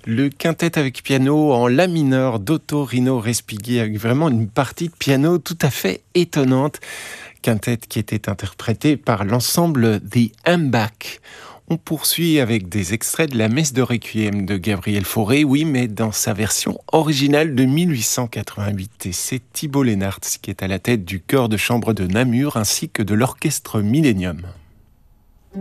Le quintet avec piano en la mineur d'Otto Rino Respighi, avec vraiment une partie de piano tout à fait étonnante. Quintet qui était interprété par l'ensemble The Ambach. On poursuit avec des extraits de la messe de Requiem de Gabriel Fauré, oui, mais dans sa version originale de 1888. Et c'est Thibault Lenartz qui est à la tête du chœur de chambre de Namur ainsi que de l'orchestre Millennium.